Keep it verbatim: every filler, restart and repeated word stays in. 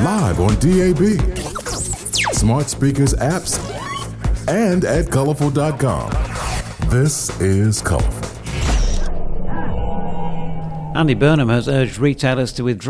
live on D A B, smart speakers, apps, and at colorful dot com. This is Colorful. Andy Burnham has urged retailers to withdraw